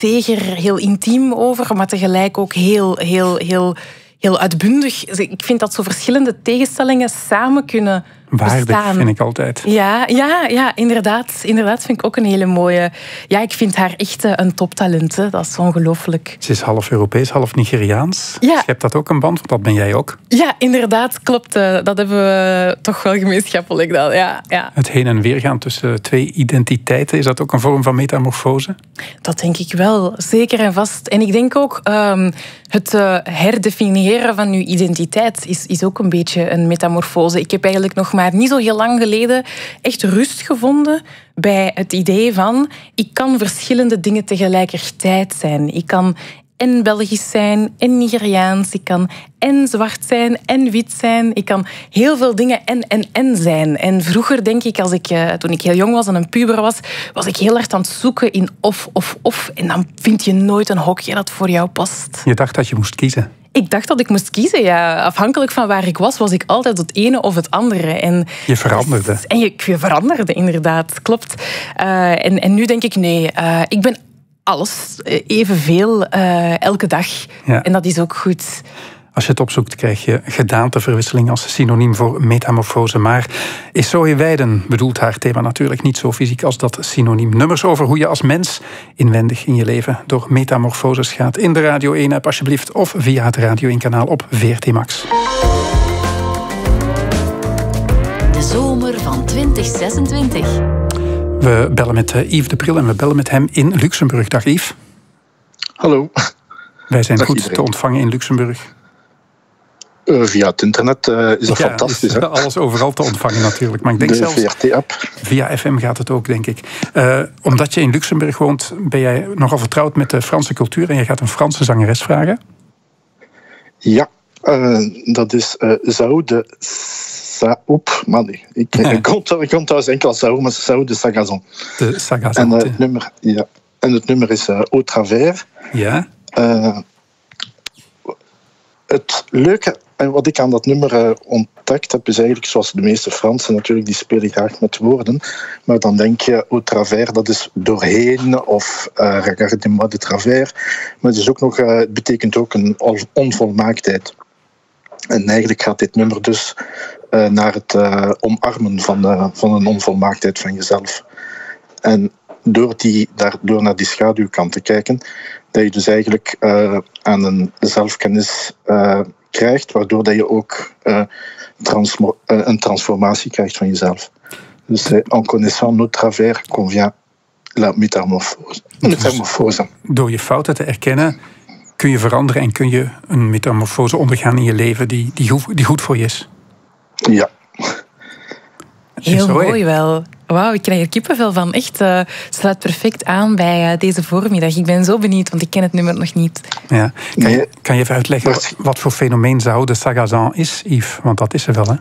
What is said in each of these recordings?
integer, heel intiem over, maar tegelijk ook heel uitbundig. Ik vind dat zo verschillende tegenstellingen samen kunnen waardig, bestaan. vind ik altijd. Ja, inderdaad. Inderdaad vind ik ook een hele mooie... Ja, ik vind haar echt een toptalent. Hè. Dat is ongelooflijk. Ze is half Europees, half Nigeriaans. Ja. Je hebt dat ook een band, want dat ben jij ook. Ja, inderdaad, klopt. Dat hebben we toch wel gemeenschappelijk dan. Ja. Het heen en weer gaan tussen twee identiteiten, is dat ook een vorm van metamorfose? Dat denk ik wel, zeker en vast. En ik denk ook het herdefiniëren van uw identiteit is ook een beetje een metamorfose. Ik heb eigenlijk nog maar niet zo heel lang geleden echt rust gevonden bij het idee van ik kan verschillende dingen tegelijkertijd zijn. Ik kan en Belgisch zijn, en Nigeriaans. Ik kan en zwart zijn, en wit zijn. Ik kan heel veel dingen en zijn. En vroeger, denk ik, toen ik heel jong was en een puber was ik heel hard aan het zoeken in of. En dan vind je nooit een hokje dat voor jou past. Je dacht dat je moest kiezen. Ik dacht dat ik moest kiezen, ja. Afhankelijk van waar ik was ik altijd het ene of het andere. En je veranderde. En je veranderde, inderdaad. Klopt. En nu denk ik, nee, ik ben alles evenveel elke dag. Ja. En dat is ook goed. Als je het opzoekt, krijg je gedaanteverwisseling als synoniem voor metamorfose. Maar is Zoe Weiden bedoelt haar thema natuurlijk niet zo fysiek als dat synoniem. Nummers over hoe je als mens inwendig in je leven door metamorfoses gaat. In de Radio 1-app alsjeblieft of via het Radio 1-kanaal op VRT Max. De zomer van 2026. We bellen met Yves de Pril en we bellen met hem in Luxemburg. Dag Yves. Hallo. Wij zijn Dag goed iedereen. te ontvangen in Luxemburg. Via het internet is dat fantastisch. Is alles overal te ontvangen natuurlijk. Maar ik denk de zelfs VRT-app. Via FM gaat het ook, denk ik. Omdat je in Luxemburg woont, ben jij nogal vertrouwd met de Franse cultuur en je gaat een Franse zangeres vragen? Ja, dat is Zou de Saoep. Maar nee, ik kon trouwens enkel Saoep, maar Zou de Sagazon. De Sagazon. En het nummer is Au Travers. Ja. Het leuke en wat ik aan dat nummer ontdekt heb, is eigenlijk zoals de meeste Fransen natuurlijk, die spelen graag met woorden. Maar dan denk je, au travers, dat is doorheen, of regardez-moi de travers. Maar het is ook nog, het betekent ook een onvolmaaktheid. En eigenlijk gaat dit nummer dus naar het omarmen van een onvolmaaktheid van jezelf. En door naar die schaduwkant te kijken, dat je dus eigenlijk aan een zelfkennis krijgt, waardoor dat je ook een transformatie krijgt van jezelf. Dus en connaissant nos travers convient la métamorphose. Door je fouten te erkennen kun je veranderen en kun je een metamorfose ondergaan in je leven die goed voor je is. Ja. Heel mooi wel. Wauw, ik krijg er kippenvel van. Echt, sluit perfect aan bij deze voormiddag. Ik ben zo benieuwd, want ik ken het nummer nog niet. Ja. Kan je even uitleggen wat voor fenomeen Zou de Sagazon is, Yves? Want dat is ze wel, hè?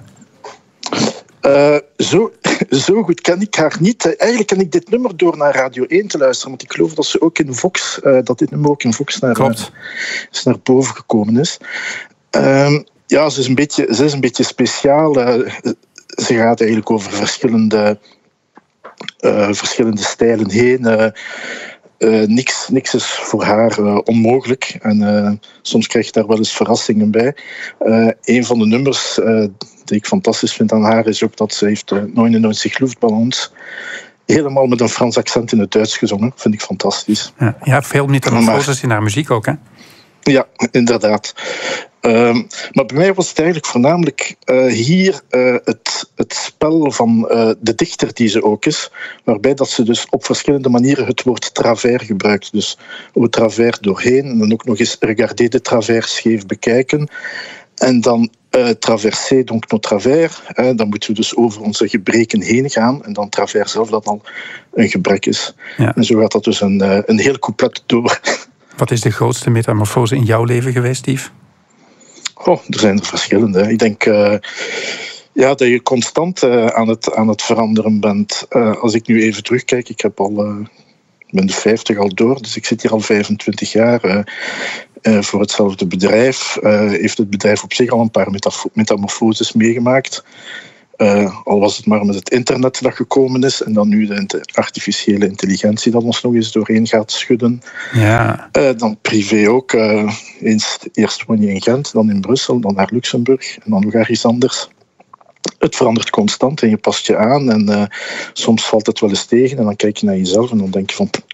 Zo goed ken ik haar niet. Eigenlijk ken ik dit nummer door naar Radio 1 te luisteren. Want ik geloof dat ze ook in Vox, dat dit nummer ook in Vox naar boven gekomen is. Ja, ze is een beetje speciaal. Ze gaat eigenlijk over verschillende stijlen heen. Niks is voor haar onmogelijk. En soms krijg je daar wel eens verrassingen bij. Een van de nummers die ik fantastisch vind aan haar is ook dat ze heeft 99 Luftballons helemaal met een Frans accent in het Duits gezongen. Vind ik fantastisch. Ja, veel metamorfoses in haar muziek ook, hè? Ja, inderdaad. Maar bij mij was het eigenlijk voornamelijk hier het spel van de dichter die ze ook is, waarbij dat ze dus op verschillende manieren het woord travers gebruikt. Dus au travers doorheen, en dan ook nog eens regarder de travers, scheef bekijken. En dan traverser, donc nos travers. Dan moeten we dus over onze gebreken heen gaan. En dan travers zelf, dat al een gebrek is. Ja. En zo gaat dat dus een heel couplet door. Wat is de grootste metamorfose in jouw leven geweest, Yves? Er zijn er verschillende. Ik denk dat je constant aan het veranderen bent. Als ik nu even terugkijk, ik ben de 50 al door, dus ik zit hier al 25 jaar voor hetzelfde bedrijf. Heeft het bedrijf op zich al een paar metamorfoses meegemaakt. Al was het maar met het internet dat gekomen is en dan nu de artificiële intelligentie dat ons nog eens doorheen gaat schudden. Ja. Dan privé ook. Eerst woon je in Gent, dan in Brussel, dan naar Luxemburg en dan nog ergens anders. Het verandert constant en je past je aan en soms valt het wel eens tegen en dan kijk je naar jezelf en dan denk je van